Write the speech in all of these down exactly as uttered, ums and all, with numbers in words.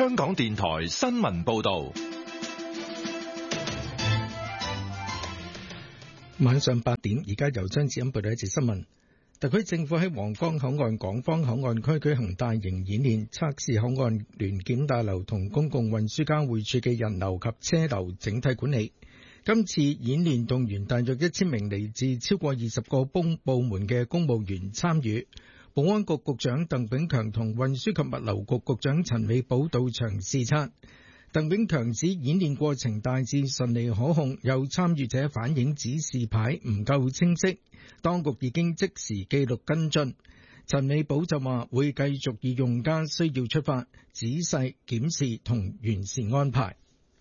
香港電台新聞報道。 晚上八點，而家由張子欣報道一節新聞。特區政府喺皇崗口岸港方口岸區舉行大型演練，測試口岸聯檢大樓同公共運輸交匯處嘅人流及車流整體管理。今次演練動員大約一千名嚟自超過二十個公部門嘅公務員參與。保安局局長鄧炳強同運輸及物流局局長陳美寶到場視察。鄧炳強指演練過程大致順利可控，有參與者反映指示牌唔夠清晰，當局已經即時記錄跟進。陳美寶就話會繼續以用家需要出發，仔細檢視同完善安排。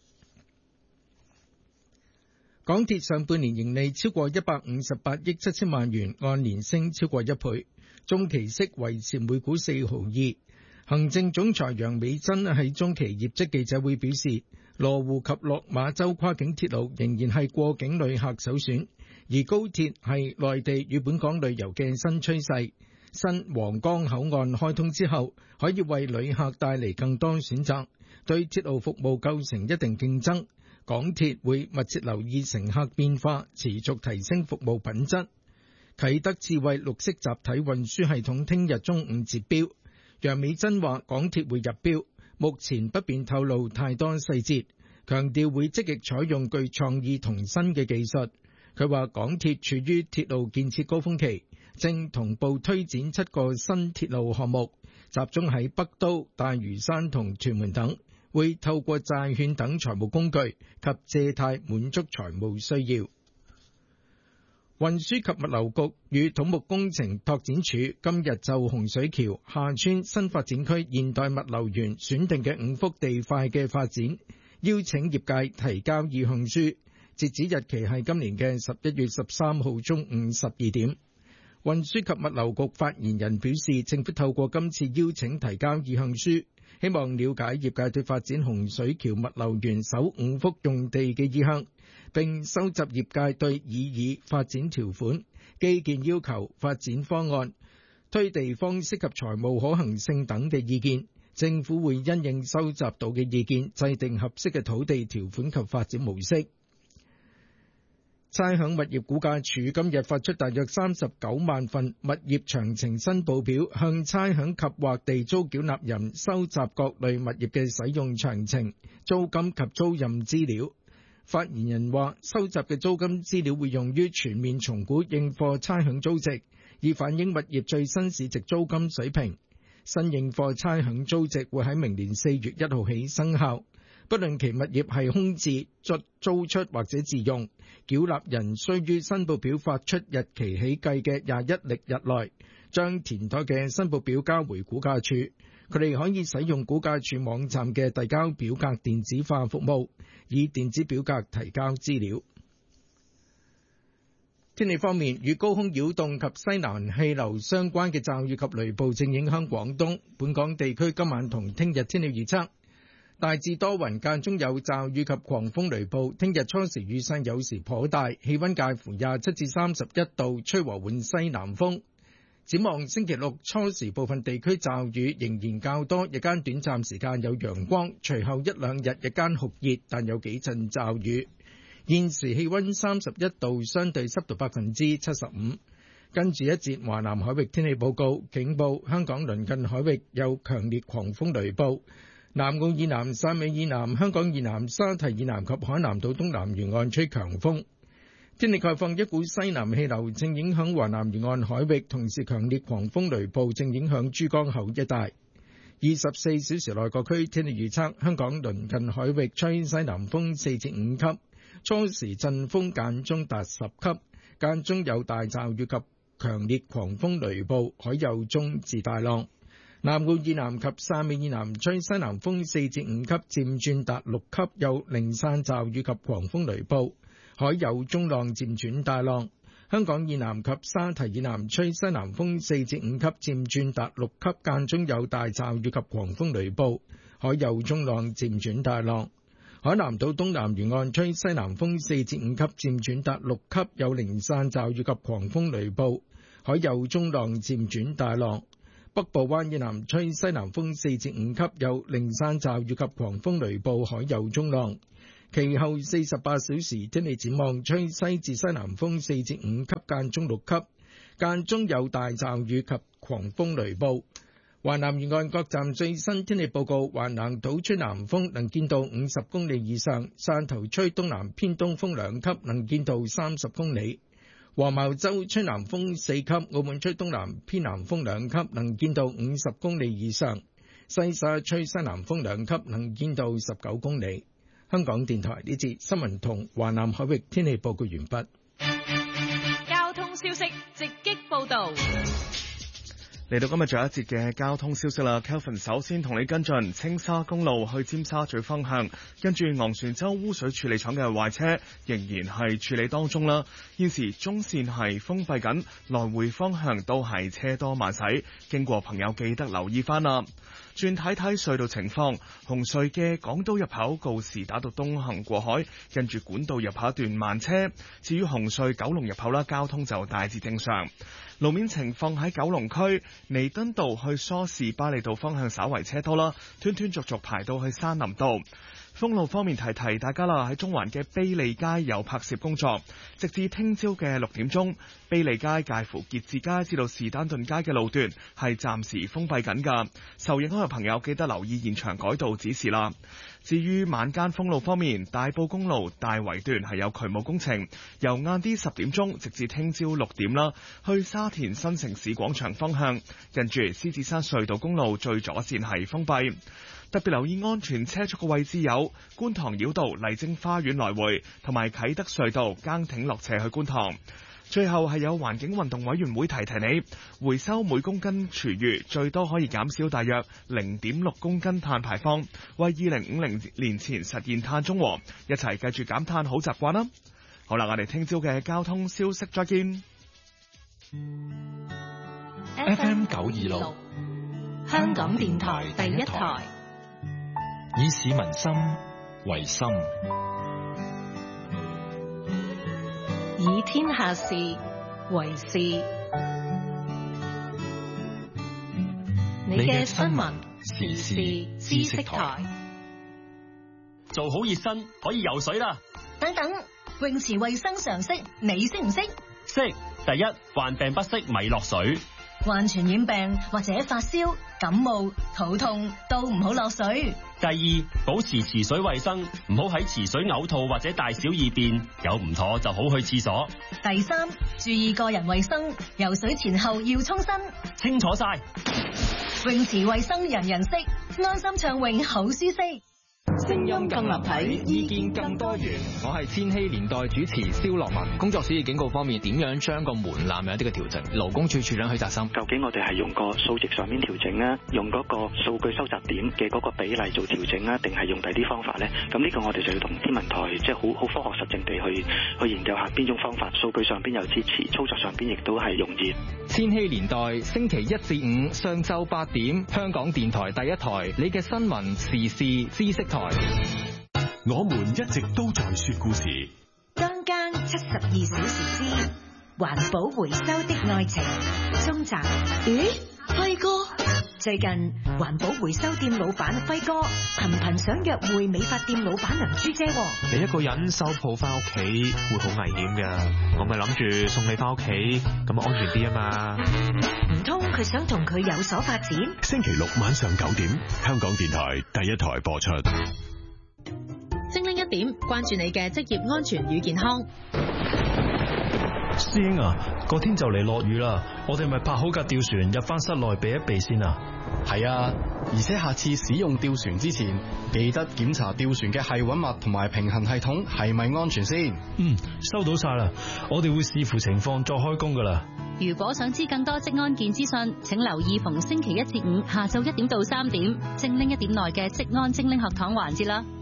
港鐵上半年盈利超過一百五十八億七千萬元，按年升超過一倍，中期息維持每股四毫二。行政總裁楊美珍喺中期業績記者會表示，羅湖及落馬洲跨境鐵路仍然係過境旅客首選，而高鐵係內地與本港旅遊嘅新趨勢。新皇崗口岸開通之後，可以為旅客帶嚟更多選擇，對鐵路服務構成一定競爭。港鐵會密切留意乘客變化，持續提升服務品質。啟德智慧綠色集體運輸系統聽日中午截標。楊美珍話港鐵會入標，目前不便透露太多細節，強調會積極採用具創意同新嘅技術。佢話港鐵處於鐵路建設高峰期，正同步推展七個新鐵路項目，集中喺北都、大嶼山同屯門等，會透過債券等財務工具及借貸滿足財務需要。運輸及物流局與土木工程拓展署今日就洪水橋廈村新發展區現代物流園選定嘅五幅地塊嘅發展，邀請業界提交意向書，截止日期係今年嘅十一月十三號中午十二點。運輸及物流局發言人表示，政府透過今次邀請提交意向書，希望了解業界對發展洪水橋物流園首五幅用地嘅意向，並收集業界對擬議發展條款、基建要求、發展方案、推地方式及財務可行性等嘅意見。政府會因應收集到嘅意見，制定合適嘅土地條款及發展模式。差餉物業估價署今日發出大約三十九萬份物業詳情申報表，向差餉及或地租繳納人收集各類物業嘅使用詳情、租金及租賃資料。發言人話，收集嘅租金資料會用於全面重估應課差餉租值，以反映物業最新市值租金水平。新應課差餉租值會喺明年四月一號起生效。不論其物業係空置、租出或者自用，繳納人須於申報表發出日期起計嘅廿一曆日內，將填妥嘅申報表交回估價署。佢哋可以使用估價署網站嘅遞交表格電子化服務，以電子表格提交資料。天氣方面，與高空擾動及西南氣流相關嘅驟雨及雷暴正影響廣東。本港地區今晚同聽日天氣預測，大致多雲，間中有驟雨及狂風雷暴。聽日初時雨勢有時頗大，氣溫介乎廿七至三十一度，吹和緩西南風。展望星期六初時部分地區驟雨仍然較多，日間短暫時間有陽光，隨後一兩日日間酷熱，但有幾陣驟雨。現時氣溫三十一度，相對濕度百分之七十五。跟住一節華南海域天氣報告，警報香港鄰近海域有強烈狂風雷暴。南澳以南、汕尾以南、香港以南、沙堤以南及海南島東南沿岸吹強風。天氣概況，一股西南氣流正影響華南沿岸海域，同時強烈狂風雷暴正影響珠江口一帶。二十四小時內各區天氣預測，香港鄰近海域吹西南風四至五級，初時陣風間中達十級，間中有大驟雨及強烈狂風雷暴，海有中至大浪。南澳以南及汕尾以南吹西南風四至五級，漸轉達六級，有零散驟雨及狂風雷暴，海有中浪漸轉大浪。香港以南及沙堤以南吹西南風四至五級，漸轉達六級，間中有大驟雨及狂風雷暴，海有中浪漸轉大浪。海南島東南沿岸吹西南風四至五級，漸轉達六級，有零散驟雨及狂風雷暴，海有中浪漸轉大浪。 北部灣以南吹西南風四至五級，有零散驟雨及狂風雷暴，海有中浪。其後四十八小時天氣展望，吹西至西南風四至五級，間中六級，間中有大驟雨及狂風雷暴。華南沿岸各站最新天氣報告：華南島吹南風，能見度五十公里以上；汕頭吹東南偏東風兩級，能見度三十公里；黃茅洲吹南風四級；澳門吹東南偏南風兩級，能見度五十公里以上；西沙吹西南風兩級，能見度十九公里。香港電台呢節新聞同華南海域天氣報告完畢。 交通消息直擊報道。 嚟到今日最後一節嘅交通消息啦 ，Kelvin 首先同你跟進青沙公路去尖沙咀方向，跟住昂船洲污水處理廠嘅壞車仍然係處理當中啦。現時中線係封閉緊，來回方向都係車多慢駛，經過朋友記得留意翻啦。轉睇睇隧道情況，紅隧嘅港島入口告士打道東行過海，跟住管道入口一段慢車。至於紅隧九龍入口啦，交通就大致正常。路面情況喺九龍區彌敦道去梳士巴利道方向稍為車多啦，斷斷續續排到去山林道。封路方面提提大家啦，喺中環嘅卑利街有拍攝工作，直至聽朝嘅六點鐘，卑利街介乎傑志街至到士丹頓街嘅路段係暫時封閉緊㗎。受影響嘅朋友記得留意現場改道指示啦。至於晚間封路方面，大埔公路大圍段係有渠務工程，由晏啲十點鐘直至聽朝六點啦，去沙田新城市廣場方向，近住獅子山隧道公路最左線係封閉。特別留意安全車速嘅位置有觀塘繞道麗晶花園來回，同埋啟德隧道崗挺落斜去觀塘。最後係有環境運動委員會提提你，回收每公斤廚餘最多可以減少大約零點六公斤碳排放，為二零五零年前實現碳中和，一齊繼續減碳好習慣啦。好啦，我哋聽朝嘅交通消息再見。 F M 九二六， 香港電台第一台， 以市民心為心， 以天下事為事。你嘅新聞時事知識台， 做好熱身可以游水啦。 等等，泳池衛生常識你識唔識？ 識。第一，患病不適咪落水。 患傳染病或者發燒、感冒、肚痛都唔好落水。 第二，保持池水衛生，唔好喺池水嘔吐或者大小二便，有唔妥就好去廁所。 第三，注意個人衛生，游水前後要沖身。 清楚晒。 泳池衛生人人識，安心暢泳好舒適。 聲音更立體，意見更多元。我係千禧年代主持蕭樂文。工作暑熱警告方面，點樣將個門檻有一啲嘅調整？勞工處處長許澤森， 究竟我哋係用個數值上面調整啊，用嗰個數據收集點嘅嗰個比例做調整啊，定係用第啲方法呢？咁呢個我哋就要同天文台即係好好科學實證地去去研究下邊種方法，數據上邊有支持，操作上邊亦都係容易。 千禧年代星期一至五上晝八點，香港電台第一台，你嘅新聞時事知識台。 我們一直都在說故事。 當間七十二小時之環保回收的愛情中集。咦，輝哥？最近環保回收店老闆輝哥頻頻想約會美髮店老闆梁珠姐。 你一個人收鋪翻屋企會好危險㗎，我咪諗住送你翻屋企，咁安全啲啊嘛。 唔通佢想同佢有所發展？ 星期六晚上九點，香港電台第一台播出。 精靈一點，關注你嘅職業安全與健康。 師兄啊，個天就嚟落雨啦，我哋咪泊好架吊船入翻室內避一避先啊。 係啊，而且下次使用吊船之前，記得檢查吊船嘅繫穩物同埋平衡系統係咪安全先。 嗯，收到晒啦，我哋會視乎情況再開工噶啦。 如果想知更多職安健資訊，請留意逢星期一至五下晝一點到三點，精靈一點內嘅職安精靈學堂環節啦。